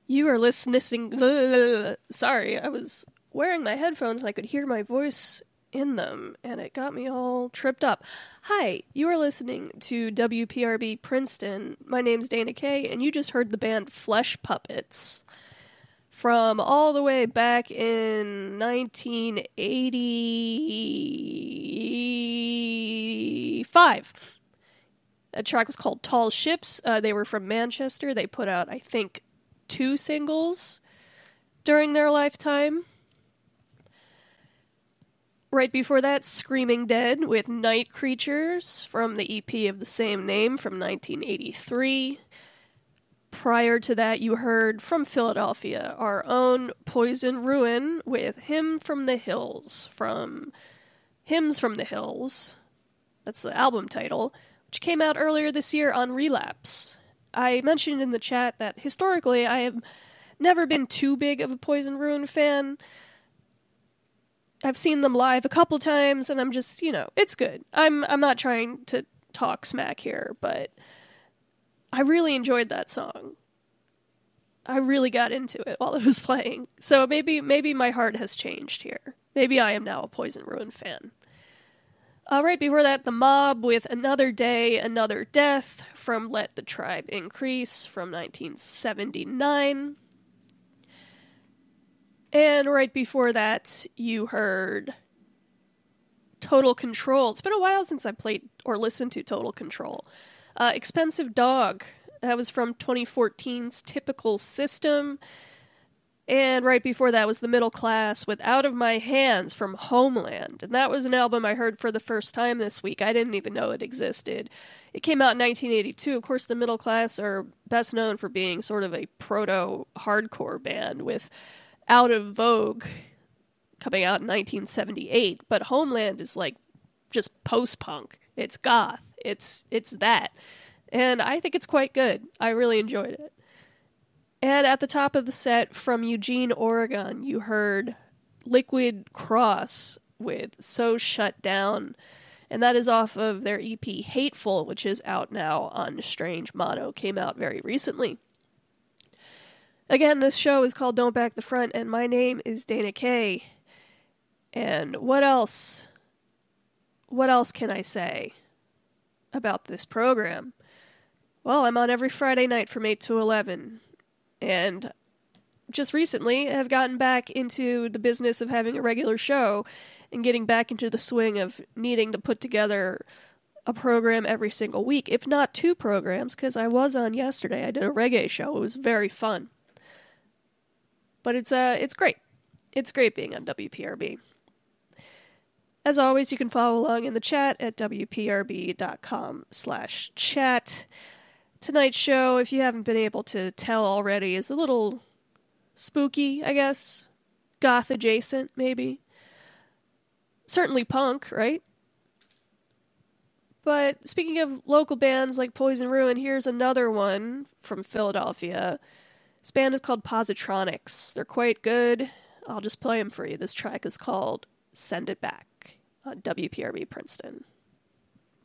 You are listening. Sorry, I was wearing my headphones and I could hear my voice in them, and it got me all tripped up. Hi, you are listening to WPRB Princeton. My name's Dana Kay, and you just heard the band Flesh Puppets from all the way back in 1985. A track was called Tall Ships. They were from Manchester. They put out, I think, two singles during their lifetime. Right before that, Screaming Dead with Night Creatures from the EP of the same name from 1983. Prior to that, you heard from Philadelphia our own Poison Ruin with Hymn from the Hills from Hymns from the Hills. That's the album title, which came out earlier this year on Relapse. I mentioned in the chat that historically I have never been too big of a Poison Ruin fan. I've seen them live a couple times, and I'm just, it's good. I'm not trying to talk smack here, but I really enjoyed that song. I really got into it while it was playing. So maybe my heart has changed here. Maybe I am now a Poison Ruin fan. Right before that, The Mob with Another Day, Another Death from Let the Tribe Increase from 1979. And right before that, you heard Total Control. It's been a while since I played or listened to Total Control. Expensive Dog. That was from 2014's Typical System. And right before that was The Middle Class with Out of My Hands from Homeland. And that was an album I heard for the first time this week. I didn't even know it existed. It came out in 1982. Of course, The Middle Class are best known for being sort of a proto-hardcore band with Out of Vogue coming out in 1978. But Homeland is like just post-punk. It's goth. It's that. And I think it's quite good. I really enjoyed it. And at the top of the set from Eugene, Oregon, you heard Liquid Cross with So Shut Down. And that is off of their EP Hateful, which is out now on Strange Mono. Came out very recently. Again, this show is called Don't Back the Front, and my name is Dana Kay. And what else? What else can I say about this program? Well, I'm on every Friday night from 8 to 11. And just recently have gotten back into the business of having a regular show and getting back into the swing of needing to put together a program every single week, if not two programs, because I was on yesterday. I did a reggae show. It was very fun. But it's great. It's great being on WPRB. As always, you can follow along in the chat at wprb.com/chat. Tonight's show, if you haven't been able to tell already, is a little spooky, I guess. Goth adjacent, maybe. Certainly punk, right? But speaking of local bands like Poison Ruin, here's another one from Philadelphia. This band is called Positronics. They're quite good. I'll just play them for you. This track is called Send It Back on WPRB Princeton.